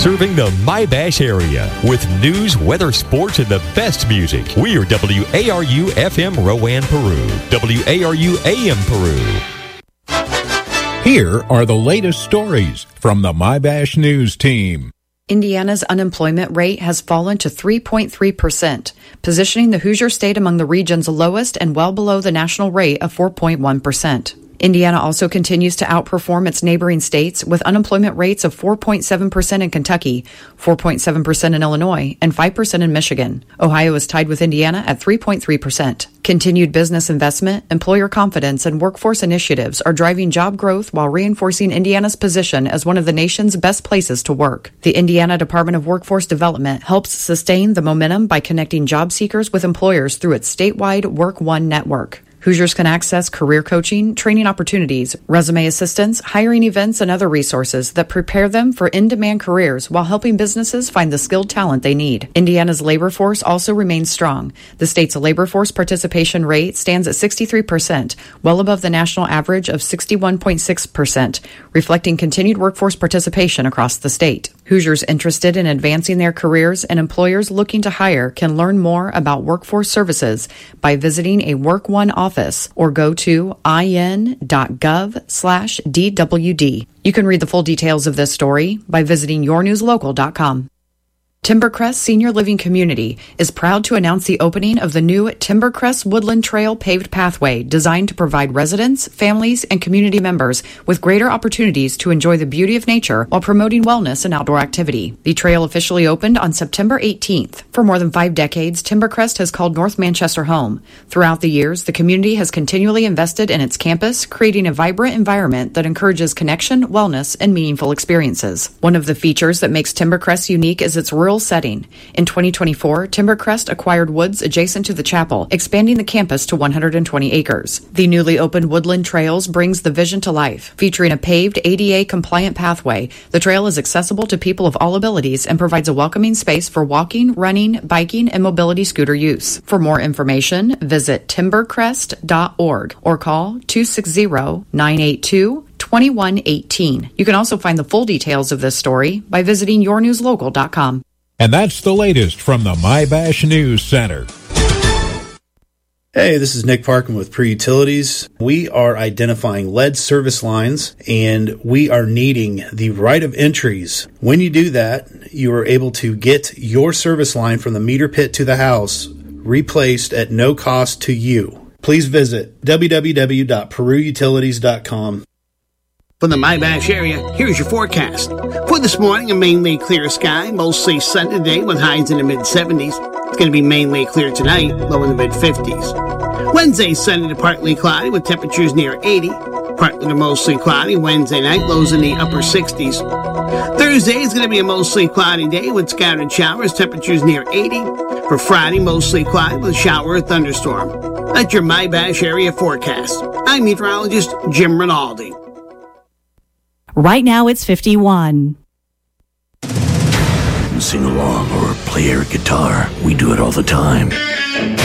serving the My-Bash area with news, weather, sports, and the best music. We are WARU FM Rowan, Peru, WARU AM Peru. Here are the latest stories from the My-Bash News team. Indiana's unemployment rate has fallen to 3.3%, positioning the Hoosier State among the region's lowest and well below the national rate of 4.1%. Indiana also continues to outperform its neighboring states with unemployment rates of 4.7% in Kentucky, 4.7% in Illinois, and 5% in Michigan. Ohio is tied with Indiana at 3.3%. Continued business investment, employer confidence, and workforce initiatives are driving job growth while reinforcing Indiana's position as one of the nation's best places to work. The Indiana Department of Workforce Development helps sustain the momentum by connecting job seekers with employers through its statewide Work One network. Hoosiers can access career coaching, training opportunities, resume assistance, hiring events, and other resources that prepare them for in-demand careers while helping businesses find the skilled talent they need. Indiana's labor force also remains strong. The state's labor force participation rate stands at 63%, well above the national average of 61.6%, reflecting continued workforce participation across the state. Hoosiers interested in advancing their careers and employers looking to hire can learn more about workforce services by visiting a Work One office or go to in.gov/DWD. You can read the full details of this story by visiting yournewslocal.com. Timbercrest Senior Living Community is proud to announce the opening of the new Timbercrest Woodland Trail paved pathway designed to provide residents, families, and community members with greater opportunities to enjoy the beauty of nature while promoting wellness and outdoor activity. The trail officially opened on September 18th. For more than 5 decades, Timbercrest has called North Manchester home. Throughout the years, the community has continually invested in its campus, creating a vibrant environment that encourages connection, wellness, and meaningful experiences. One of the features that makes Timbercrest unique is its rural setting. In 2024, Timbercrest acquired woods adjacent to the chapel, expanding the campus to 120 acres. The newly opened Woodland Trails brings the vision to life. Featuring a paved ADA-compliant pathway, the trail is accessible to people of all abilities and provides a welcoming space for walking, running, biking, and mobility scooter use. For more information, visit timbercrest.org or call 260-982-2118. You can also find the full details of this story by visiting yournewslocal.com. And that's the latest from the My-Bash News Center. Hey, this is Nick Parkin with Peru Utilities. We are identifying lead service lines, and we are needing the right of entries. When you do that, you are able to get your service line from the meter pit to the house replaced at no cost to you. Please visit www.perutilities.com. From the My-Bash area, here's your forecast. For this morning, a mainly clear sky, mostly sunny today with highs in the mid-70s. It's going to be mainly clear tonight, low in the mid-50s. Wednesday, sunny to partly cloudy with temperatures near 80. Partly to mostly cloudy Wednesday night, lows in the upper 60s. Thursday is going to be a mostly cloudy day with scattered showers, temperatures near 80. For Friday, mostly cloudy with shower or thunderstorm. That's your My-Bash area forecast. I'm meteorologist Jim Rinaldi. Right now it's 51. Sing along or play air guitar. We do it all the time.